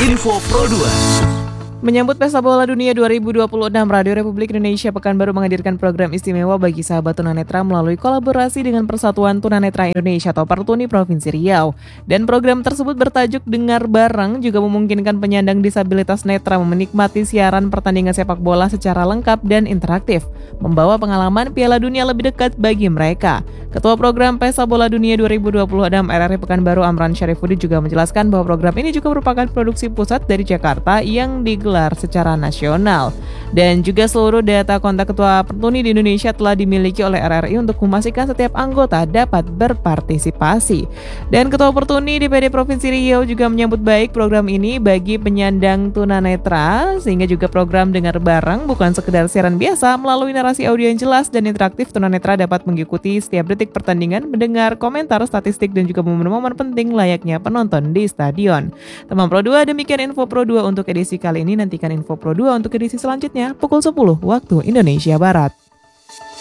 Info Pro 2. Menyambut Pesta Bola Dunia 2026, Radio Republik Indonesia Pekanbaru menghadirkan program istimewa bagi sahabat tunanetra melalui kolaborasi dengan Persatuan Tunanetra Indonesia atau Pertuni Provinsi Riau. Dan program tersebut bertajuk Dengar Bareng juga memungkinkan penyandang disabilitas netra menikmati siaran pertandingan sepak bola secara lengkap dan interaktif, membawa pengalaman Piala Dunia lebih dekat bagi mereka. Ketua Program Pesta Bola Dunia 2026 RRI Pekanbaru Amran Syarifuddin juga menjelaskan bahwa program ini juga merupakan produksi pusat dari Jakarta yang digelar secara nasional. Dan juga seluruh data kontak ketua Pertuni di Indonesia telah dimiliki oleh RRI untuk memastikan setiap anggota dapat berpartisipasi. Dan Ketua Pertuni DPD Provinsi Riau juga menyambut baik program ini bagi penyandang tunanetra, sehingga juga program Dengar Bareng bukan sekedar siaran biasa. Melalui narasi audio yang jelas dan interaktif, tunanetra dapat mengikuti setiap detik pertandingan, mendengar komentar, statistik, dan juga momen-momen penting layaknya penonton di stadion. Teman Pro 2, demikian Info Pro 2 untuk edisi kali ini. Nantikan Info Pro 2 untuk edisi selanjutnya pukul 10 waktu Indonesia Barat.